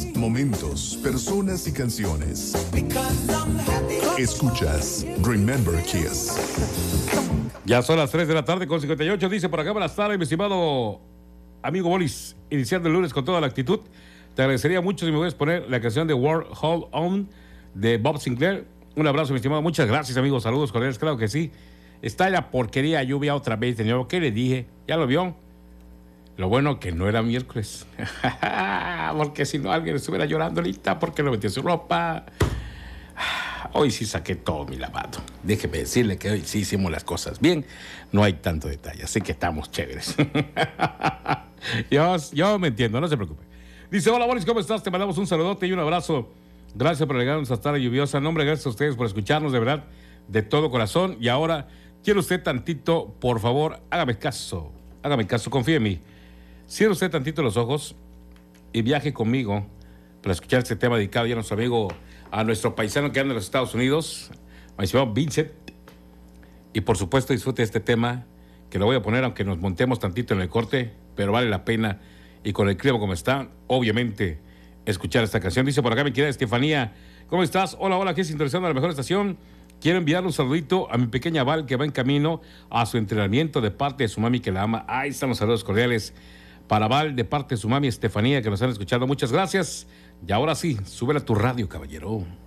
Temas, momentos, personas y canciones. Escuchas Remember Kiss. Ya son las 3 de la tarde con 58. Dice por acá, buenas tardes, mi estimado amigo Bolis. Iniciando el lunes con toda la actitud. Te agradecería mucho si me puedes poner la canción de World Hold On de Bob Sinclair. Un abrazo, mi estimado. Muchas gracias, amigos. Saludos cordiales. Claro que sí. Está la porquería lluvia otra vez, señor. ¿Qué le dije? ¿Ya lo vio? Lo bueno que no era miércoles. Porque si no, alguien estuviera llorando ahorita porque no metió su ropa. Hoy sí saqué todo mi lavado. Déjeme decirle que hoy sí hicimos las cosas bien. No hay tanto detalle, así que estamos chéveres. Yo me entiendo, no se preocupe. Dice, hola Boris, ¿cómo estás? Te mandamos un saludote y un abrazo. Gracias por regalarnos esta tarde lluviosa. Nombre, gracias a ustedes por escucharnos, de verdad, de todo corazón. Y ahora, quiero usted tantito, por favor, hágame caso, confíe en mí. Cierre usted tantito los ojos y viaje conmigo para escuchar este tema dedicado ya a nuestro amigo, a nuestro paisano que anda en los Estados Unidos, mi estimado Vincent. Y por supuesto disfrute este tema, que lo voy a poner aunque nos montemos tantito en el corte, pero vale la pena. Y con el clima como está, obviamente, escuchar esta canción. Dice por acá mi querida Estefanía, ¿cómo estás? Hola, hola, aquí es interesando a la mejor estación. Quiero enviarle un saludito a mi pequeña Val, que va en camino a su entrenamiento de parte de su mami que la ama. Ahí están los saludos cordiales para Val, de parte de su mami Estefanía, que nos han escuchado. Muchas gracias. Y ahora sí, súbela a tu radio, caballero.